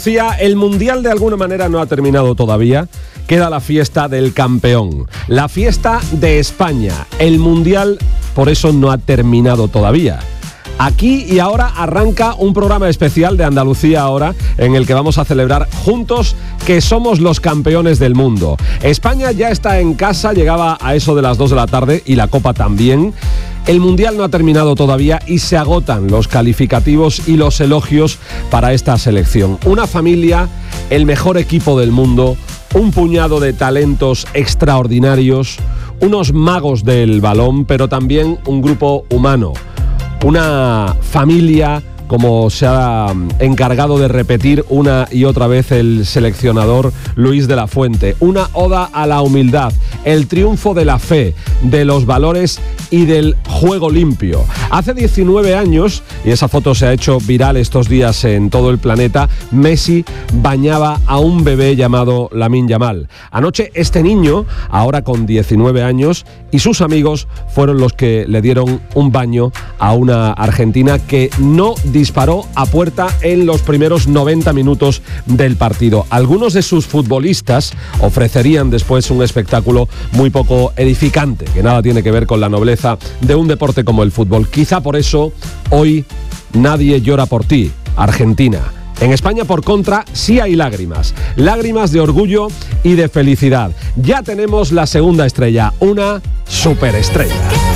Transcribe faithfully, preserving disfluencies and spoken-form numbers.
El Mundial de alguna manera no ha terminado todavía. Queda la fiesta del campeón, la fiesta de España. El Mundial por eso no ha terminado todavía. Aquí y ahora arranca un programa especial de Andalucía Ahora en el que vamos a celebrar juntos que somos los campeones del mundo. España ya está en casa, llegaba a eso de las dos de la tarde y la Copa también. El Mundial no ha terminado todavía y se agotan los calificativos y los elogios para esta selección. Una familia, el mejor equipo del mundo, un puñado de talentos extraordinarios, unos magos del balón, pero también un grupo humano. Una familia, como se ha encargado de repetir una y otra vez el seleccionador Luis de la Fuente. Una oda a la humildad, el triunfo de la fe, de los valores y del juego limpio. Hace diecinueve años, y esa foto se ha hecho viral estos días en todo el planeta, Messi bañaba a un bebé llamado Lamine Yamal. Anoche este niño, ahora con diecinueve años, y sus amigos fueron los que le dieron un baño a una Argentina que no disparó a puerta en los primeros noventa minutos del partido. Algunos de sus futbolistas ofrecerían después un espectáculo muy poco edificante, que nada tiene que ver con la nobleza de un deporte como el fútbol. Quizá por eso hoy nadie llora por ti, Argentina. En España, por contra, sí hay lágrimas. Lágrimas de orgullo y de felicidad. Ya tenemos la segunda estrella, una superestrella.